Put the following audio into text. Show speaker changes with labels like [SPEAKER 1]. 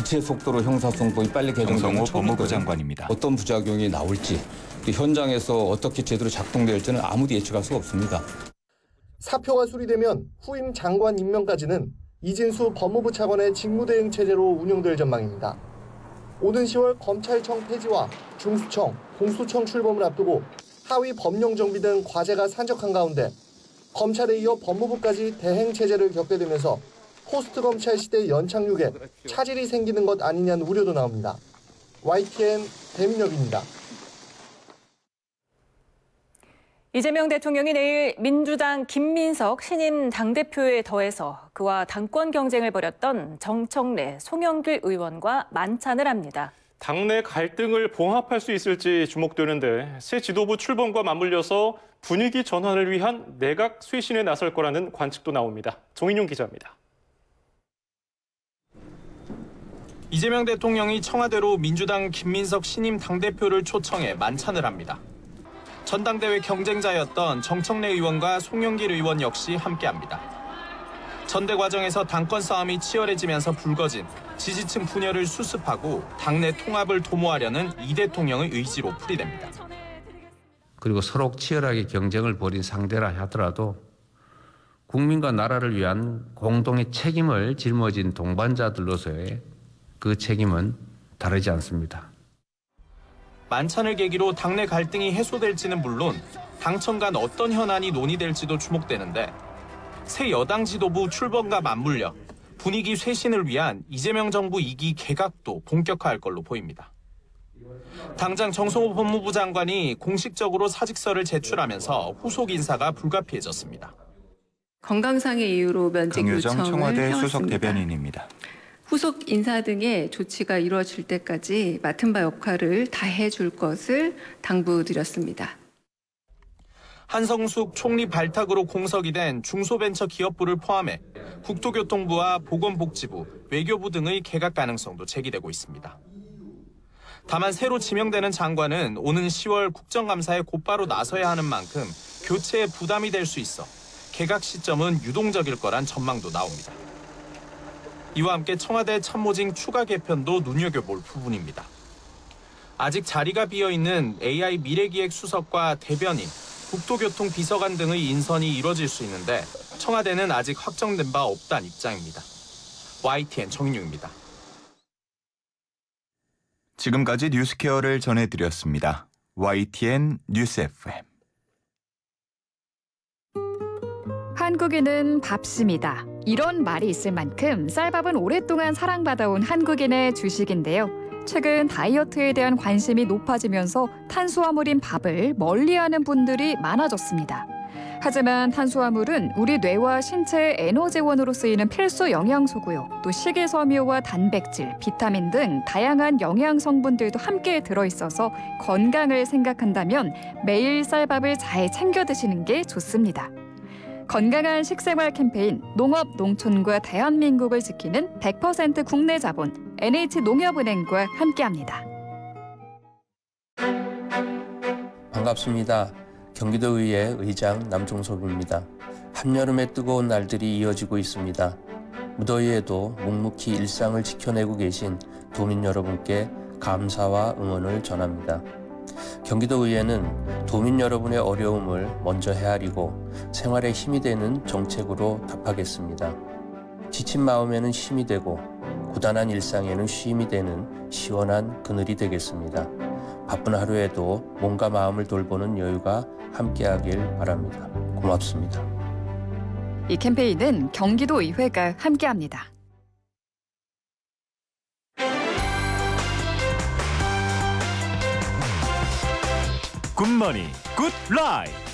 [SPEAKER 1] 빛의 속도로 형사소송법이 빨리 개정되는
[SPEAKER 2] 정성호 법무부 장관입니다.
[SPEAKER 1] 어떤 부작용이 나올지, 또 현장에서 어떻게 제대로 작동될지는 아무도 예측할 수가 없습니다.
[SPEAKER 3] 사표가 수리되면 후임 장관 임명까지는 이진수 법무부 차관의 직무대행 체제로 운영될 전망입니다. 오는 10월 검찰청 폐지와 중수청, 공수처 출범을 앞두고 하위 법령 정비 등 과제가 산적한 가운데 검찰에 이어 법무부까지 대행 체제를 겪게 되면서 포스트 검찰 시대 연착륙에 차질이 생기는 것 아니냐는 우려도 나옵니다. YTN 배민혁입니다.
[SPEAKER 4] 이재명 대통령이 내일 민주당 김민석 신임 당대표에 더해서 그와 당권 경쟁을 벌였던 정청래, 송영길 의원과 만찬을 합니다.
[SPEAKER 5] 당내 갈등을 봉합할 수 있을지 주목되는데 새 지도부 출범과 맞물려서 분위기 전환을 위한 내각 쇄신에 나설 거라는 관측도 나옵니다. 정인용 기자입니다.
[SPEAKER 6] 이재명 대통령이 청와대로 민주당 김민석 신임 당대표를 초청해 만찬을 합니다. 전당대회 경쟁자였던 정청래 의원과 송영길 의원 역시 함께합니다. 전대 과정에서 당권 싸움이 치열해지면서 불거진 지지층 분열을 수습하고 당내 통합을 도모하려는 이 대통령의 의지로 풀이됩니다.
[SPEAKER 7] 그리고 서로 치열하게 경쟁을 벌인 상대라 하더라도 국민과 나라를 위한 공동의 책임을 짊어진 동반자들로서의 그 책임은 다르지 않습니다.
[SPEAKER 6] 만찬을 계기로 당내 갈등이 해소될지는 물론 당청 간 어떤 현안이 논의될지도 주목되는데 새 여당 지도부 출범과 맞물려 분위기 쇄신을 위한 이재명 정부 2기 개각도 본격화할 걸로 보입니다. 당장 정성호 법무부 장관이 공식적으로 사직서를 제출하면서 후속 인사가 불가피해졌습니다.
[SPEAKER 8] 건강상의 이유로 면직
[SPEAKER 2] 강효정
[SPEAKER 8] 요청을
[SPEAKER 2] 청와대
[SPEAKER 8] 해왔습니다.
[SPEAKER 2] 수석 대변인입니다.
[SPEAKER 8] 후속 인사 등의 조치가 이루어질 때까지 맡은 바 역할을 다해 줄 것을 당부드렸습니다.
[SPEAKER 6] 한성숙 총리 발탁으로 공석이 된 중소벤처기업부를 포함해 국토교통부와 보건복지부, 외교부 등의 개각 가능성도 제기되고 있습니다. 다만 새로 지명되는 장관은 오는 10월 국정감사에 곧바로 나서야 하는 만큼 교체에 부담이 될 수 있어 개각 시점은 유동적일 거란 전망도 나옵니다. 이와 함께 청와대 참모진 추가 개편도 눈여겨볼 부분입니다. 아직 자리가 비어있는 AI 미래기획 수석과 대변인, 국토교통 비서관 등의 인선이 이뤄질 수 있는데 청와대는 아직 확정된 바 없다는 입장입니다. YTN 정인용입니다.
[SPEAKER 2] 지금까지 뉴스케어를 전해드렸습니다. YTN 뉴스 FM.
[SPEAKER 9] 한국인은 밥심이다. 이런 말이 있을 만큼 쌀밥은 오랫동안 사랑받아온 한국인의 주식인데요. 최근 다이어트에 대한 관심이 높아지면서 탄수화물인 밥을 멀리하는 분들이 많아졌습니다. 하지만 탄수화물은 우리 뇌와 신체의 에너지원으로 쓰이는 필수 영양소고요. 또 식이섬유와 단백질, 비타민 등 다양한 영양 성분들도 함께 들어있어서 건강을 생각한다면 매일 쌀밥을 잘 챙겨 드시는 게 좋습니다. 건강한 식생활 캠페인 농업, 농촌과 대한민국을 지키는 100% 국내 자본 NH농협은행과 함께합니다.
[SPEAKER 10] 반갑습니다. 경기도의회 의장 남종섭입니다. 한여름의 뜨거운 날들이 이어지고 있습니다. 무더위에도 묵묵히 일상을 지켜내고 계신 도민 여러분께 감사와 응원을 전합니다. 경기도의회는 도민 여러분의 어려움을 먼저 헤아리고 생활에 힘이 되는 정책으로 답하겠습니다. 지친 마음에는 힘이 되고 고단한 일상에는 쉼이 되는 시원한 그늘이 되겠습니다. 바쁜 하루에도 몸과 마음을 돌보는 여유가 함께하길 바랍니다. 고맙습니다.
[SPEAKER 9] 이 캠페인은 경기도의회가 함께합니다.
[SPEAKER 11] 굿모닝 굿라이프.